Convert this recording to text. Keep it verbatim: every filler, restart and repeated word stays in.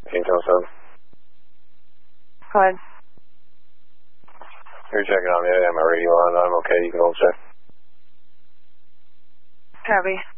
Can you tell us something? Go ahead. You're checking on me. I have my radio on. I'm okay. You can hold check. Copy.